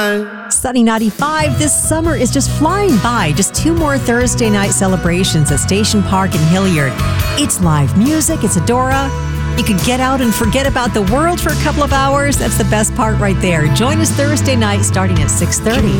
Sunny 95. This summer is just flying by. Just 2 more Thursday night celebrations at Station Park in Hilliard. It's live music. It's Adora. You could get out and forget about the world for a couple of hours. That's the best part right there. Join us Thursday night starting at 6:30.